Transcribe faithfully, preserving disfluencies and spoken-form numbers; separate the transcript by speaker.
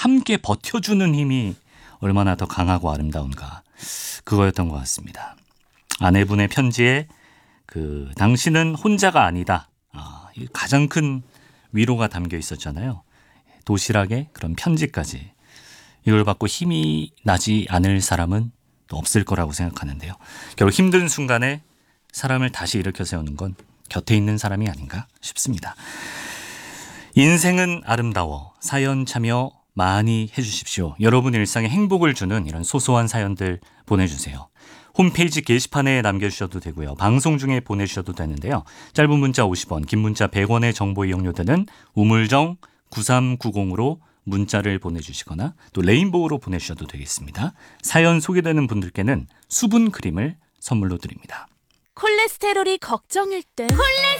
Speaker 1: 함께 버텨주는 힘이 얼마나 더 강하고 아름다운가, 그거였던 것 같습니다. 아내분의 편지에 그 당신은 혼자가 아니다, 아, 가장 큰 위로가 담겨 있었잖아요. 도시락에 그런 편지까지. 이걸 받고 힘이 나지 않을 사람은 또 없을 거라고 생각하는데요. 결국 힘든 순간에 사람을 다시 일으켜 세우는 건 곁에 있는 사람이 아닌가 싶습니다. 인생은 아름다워. 사연 참여 많이 해주십시오. 여러분 일상에 행복을 주는 이런 소소한 사연들 보내주세요. 홈페이지 게시판에 남겨주셔도 되고요. 방송 중에 보내주셔도 되는데요. 짧은 문자 오십 원, 긴 문자 백 원의 정보 이용료들은 우물정 구삼구공으로 문자를 보내주시거나 또 레인보우로 보내주셔도 되겠습니다. 사연 소개되는 분들께는 수분 크림을 선물로 드립니다.
Speaker 2: 콜레스테롤이 걱정일 땐 콜레스테롤